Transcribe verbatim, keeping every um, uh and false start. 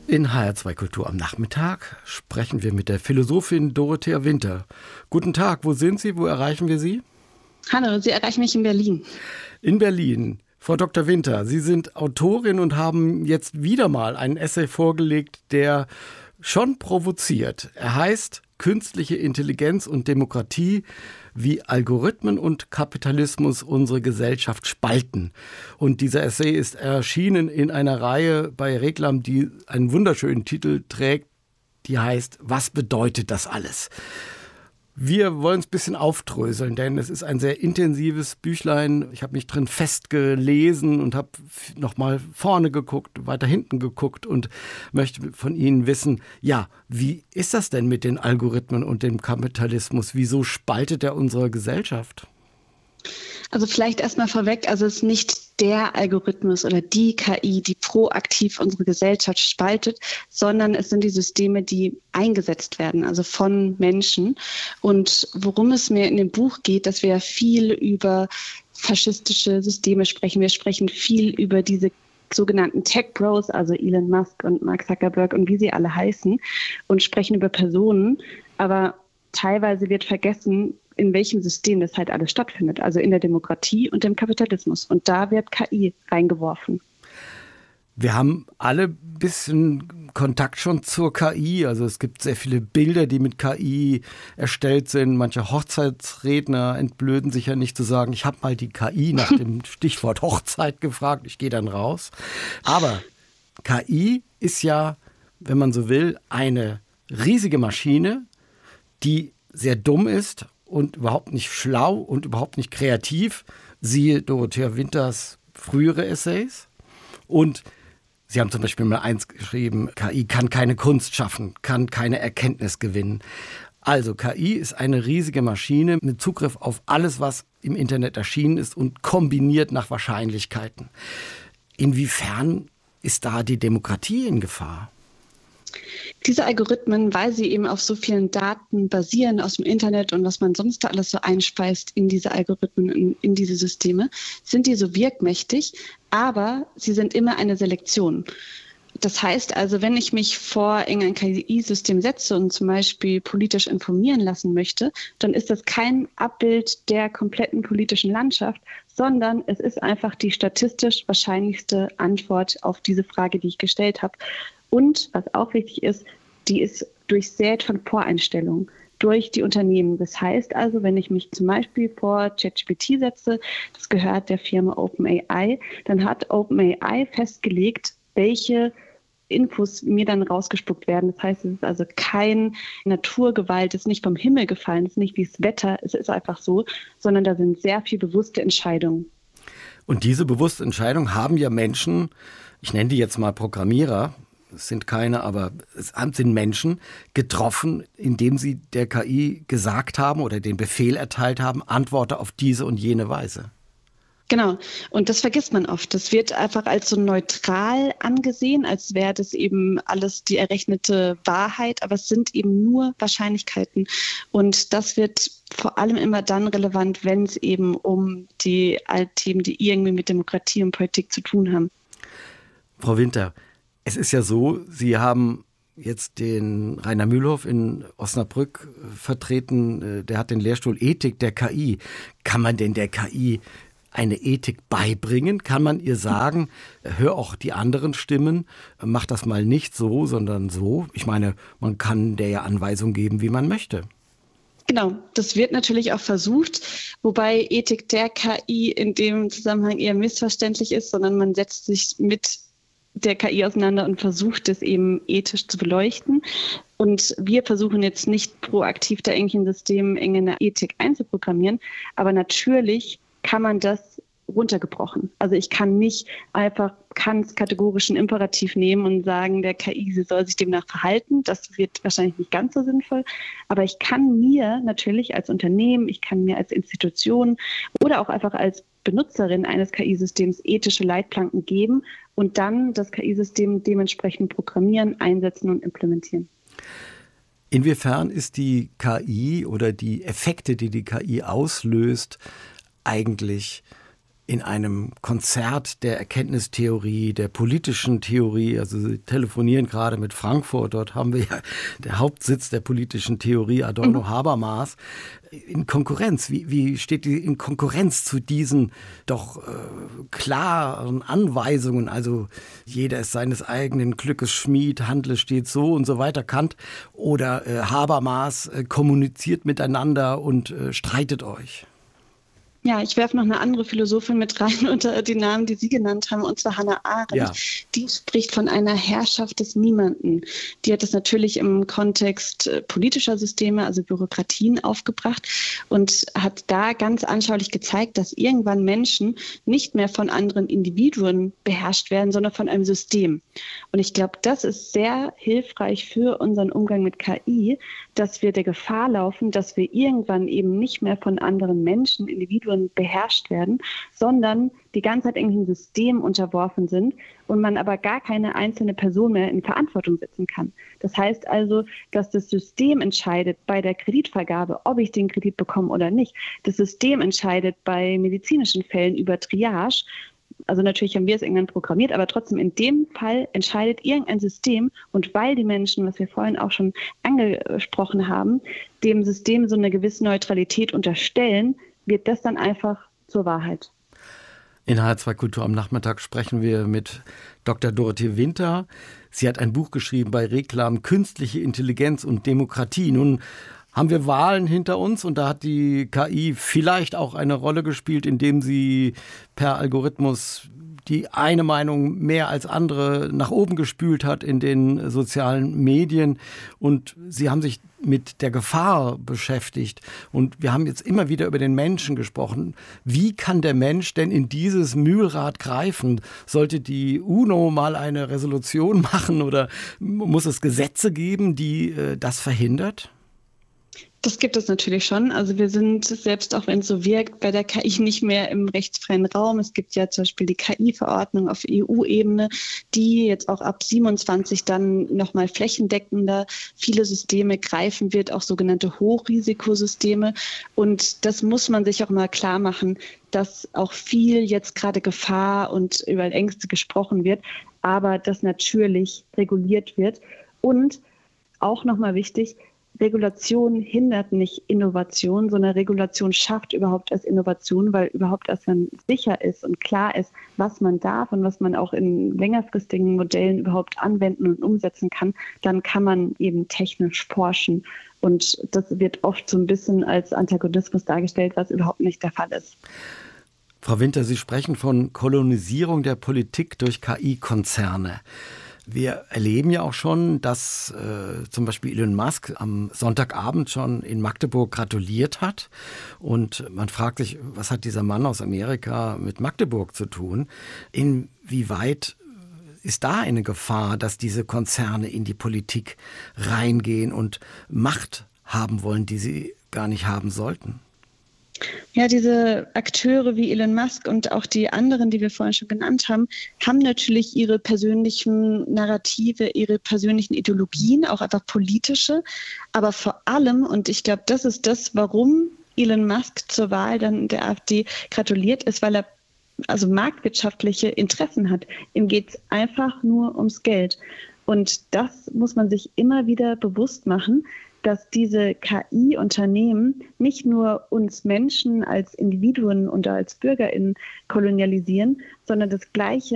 In H R zwei Kultur am Nachmittag sprechen wir mit der Philosophin Dorothea Winter. Guten Tag, wo sind Sie? Wo erreichen wir Sie? Hallo, Sie erreichen mich in Berlin. In Berlin. Frau Doktor Winter, Sie sind Autorin und haben jetzt wieder mal einen Essay vorgelegt, der schon provoziert. Er heißt Künstliche Intelligenz und Demokratie, wie Algorithmen und Kapitalismus unsere Gesellschaft spalten. Und dieser Essay ist erschienen in einer Reihe bei Reklam, die einen wunderschönen Titel trägt, die heißt Was bedeutet das alles? Wir wollen es ein bisschen aufdröseln, denn es ist ein sehr intensives Büchlein. Ich habe mich drin festgelesen und habe nochmal vorne geguckt, weiter hinten geguckt und möchte von Ihnen wissen, ja, wie ist das denn mit den Algorithmen und dem Kapitalismus? Wieso spaltet er unsere Gesellschaft? Also vielleicht erstmal vorweg, also es ist nicht der Algorithmus oder die K I, die proaktiv unsere Gesellschaft spaltet, sondern es sind die Systeme, die eingesetzt werden, also von Menschen. Und worum es mir in dem Buch geht, dass wir viel über faschistische Systeme sprechen. Wir sprechen viel über diese sogenannten Tech Bros, also Elon Musk und Mark Zuckerberg und wie sie alle heißen, und sprechen über Personen. Aber teilweise wird vergessen, in welchem System das halt alles stattfindet, also in der Demokratie und dem Kapitalismus. Und da wird K I reingeworfen. Wir haben alle ein bisschen Kontakt schon zur K I. Also es gibt sehr viele Bilder, die mit K I erstellt sind. Manche Hochzeitsredner entblöden sich ja nicht zu sagen, ich habe mal die K I nach dem Stichwort Hochzeit gefragt, ich gehe dann raus. Aber K I ist ja, wenn man so will, eine riesige Maschine, die sehr dumm ist und überhaupt nicht schlau und überhaupt nicht kreativ. Siehe Dorothea Winters frühere Essays. Und Sie haben zum Beispiel mal eins geschrieben, K I kann keine Kunst schaffen, kann keine Erkenntnis gewinnen. Also K I ist eine riesige Maschine mit Zugriff auf alles, was im Internet erschienen ist und kombiniert nach Wahrscheinlichkeiten. Inwiefern ist da die Demokratie in Gefahr? Diese Algorithmen, weil sie eben auf so vielen Daten basieren aus dem Internet und was man sonst da alles so einspeist in diese Algorithmen, in, in diese Systeme, sind die so wirkmächtig, aber sie sind immer eine Selektion. Das heißt also, wenn ich mich vor irgendein K I-System setze und zum Beispiel politisch informieren lassen möchte, dann ist das kein Abbild der kompletten politischen Landschaft, sondern es ist einfach die statistisch wahrscheinlichste Antwort auf diese Frage, die ich gestellt habe. Und was auch wichtig ist, die ist durchsät von Voreinstellungen durch die Unternehmen. Das heißt also, wenn ich mich zum Beispiel vor ChatGPT setze, das gehört der Firma OpenAI, dann hat OpenAI festgelegt, welche Infos mir dann rausgespuckt werden. Das heißt, es ist also kein Naturgewalt, es ist nicht vom Himmel gefallen, es ist nicht wie das Wetter, es ist einfach so, sondern da sind sehr viel bewusste Entscheidungen. Und diese bewusste Entscheidung haben ja Menschen, ich nenne die jetzt mal Programmierer, es sind keine, aber es sind Menschen getroffen, indem sie der K I gesagt haben oder den Befehl erteilt haben, antworte auf diese und jene Weise. Genau. Und das vergisst man oft. Das wird einfach als so neutral angesehen, als wäre das eben alles die errechnete Wahrheit, aber es sind eben nur Wahrscheinlichkeiten. Und das wird vor allem immer dann relevant, wenn es eben um die Altthemen, die irgendwie mit Demokratie und Politik zu tun haben. Frau Winter, es ist ja so, Sie haben jetzt den Rainer Mühlhoff in Osnabrück vertreten, der hat den Lehrstuhl Ethik der K I. Kann man denn der K I eine Ethik beibringen? Kann man ihr sagen, hör auch die anderen Stimmen, mach das mal nicht so, sondern so? Ich meine, man kann der ja Anweisungen geben, wie man möchte. Genau, das wird natürlich auch versucht, wobei Ethik der K I in dem Zusammenhang eher missverständlich ist, sondern man setzt sich mit der K I auseinander und versucht es eben ethisch zu beleuchten. Und wir versuchen jetzt nicht proaktiv da irgendwie ein System in eine Ethik einzuprogrammieren, aber natürlich kann man das runtergebrochen. Also ich kann nicht einfach Kants kategorischen Imperativ nehmen und sagen, der K I, sie soll sich demnach verhalten. Das wird wahrscheinlich nicht ganz so sinnvoll. Aber ich kann mir natürlich als Unternehmen, ich kann mir als Institution oder auch einfach als Benutzerin eines K I-Systems ethische Leitplanken geben und dann das K I-System dementsprechend programmieren, einsetzen und implementieren. Inwiefern ist die K I oder die Effekte, die die K I auslöst, eigentlich in einem Konzert der Erkenntnistheorie, der politischen Theorie. Also Sie telefonieren gerade mit Frankfurt, dort haben wir ja der Hauptsitz der politischen Theorie, Adorno-Habermas, in Konkurrenz. Wie, wie steht die in Konkurrenz zu diesen doch äh, klaren Anweisungen? Also jeder ist seines eigenen Glückes Schmied, handle stets so und so weiter, Kant. Oder äh, Habermas äh, kommuniziert miteinander und äh, streitet euch. Ja, ich werfe noch eine andere Philosophin mit rein unter die Namen, die Sie genannt haben, und zwar Hannah Arendt. Ja. Die spricht von einer Herrschaft des Niemanden. Die hat das natürlich im Kontext politischer Systeme, also Bürokratien, aufgebracht und hat da ganz anschaulich gezeigt, dass irgendwann Menschen nicht mehr von anderen Individuen beherrscht werden, sondern von einem System. Und ich glaube, das ist sehr hilfreich für unseren Umgang mit K I, dass wir der Gefahr laufen, dass wir irgendwann eben nicht mehr von anderen Menschen, Individuen beherrscht werden, sondern die ganze Zeit irgendeinem System unterworfen sind und man aber gar keine einzelne Person mehr in Verantwortung setzen kann. Das heißt also, dass das System entscheidet bei der Kreditvergabe, ob ich den Kredit bekomme oder nicht. Das System entscheidet bei medizinischen Fällen über Triage. Also natürlich haben wir es irgendwann programmiert, aber trotzdem in dem Fall entscheidet irgendein System, und weil die Menschen, was wir vorhin auch schon angesprochen haben, dem System so eine gewisse Neutralität unterstellen, wird das dann einfach zur Wahrheit. In H R zwei Kultur am Nachmittag sprechen wir mit Doktor Dorothee Winter. Sie hat ein Buch geschrieben bei Reklam, Künstliche Intelligenz und Demokratie. Nun haben wir Wahlen hinter uns und da hat die K I vielleicht auch eine Rolle gespielt, indem sie per Algorithmus die eine Meinung mehr als andere nach oben gespült hat in den sozialen Medien. Und Sie haben sich mit der Gefahr beschäftigt. Und wir haben jetzt immer wieder über den Menschen gesprochen. Wie kann der Mensch denn in dieses Mühlrad greifen? Sollte die UNO mal eine Resolution machen oder muss es Gesetze geben, die äh, das verhindert? Das gibt es natürlich schon. Also wir sind, selbst auch wenn es so wirkt, bei der K I nicht mehr im rechtsfreien Raum. Es gibt ja zum Beispiel die K I-Verordnung auf E U-Ebene, die jetzt auch ab siebenundzwanzig dann nochmal flächendeckender viele Systeme greifen wird, auch sogenannte Hochrisikosysteme. Und das muss man sich auch mal klar machen, dass auch viel jetzt gerade Gefahr und über Ängste gesprochen wird, aber das natürlich reguliert wird. Und auch nochmal wichtig, Regulation hindert nicht Innovation, sondern Regulation schafft überhaupt erst Innovation, weil überhaupt erst dann sicher ist und klar ist, was man darf und was man auch in längerfristigen Modellen überhaupt anwenden und umsetzen kann, dann kann man eben technisch forschen. Und das wird oft so ein bisschen als Antagonismus dargestellt, was überhaupt nicht der Fall ist. Frau Winter, Sie sprechen von Kolonisierung der Politik durch K I-Konzerne. Wir erleben ja auch schon, dass äh, zum Beispiel Elon Musk am Sonntagabend schon in Magdeburg gratuliert hat. Und man fragt sich, was hat dieser Mann aus Amerika mit Magdeburg zu tun? Inwieweit ist da eine Gefahr, dass diese Konzerne in die Politik reingehen und Macht haben wollen, die sie gar nicht haben sollten? Ja, diese Akteure wie Elon Musk und auch die anderen, die wir vorhin schon genannt haben, haben natürlich ihre persönlichen Narrative, ihre persönlichen Ideologien, auch einfach politische. Aber vor allem, und ich glaube, das ist das, warum Elon Musk zur Wahl dann der AfD gratuliert, ist, weil er also marktwirtschaftliche Interessen hat. Ihm geht es einfach nur ums Geld. Und das muss man sich immer wieder bewusst machen, dass diese K I-Unternehmen nicht nur uns Menschen als Individuen und als BürgerInnen kolonialisieren, sondern das Gleiche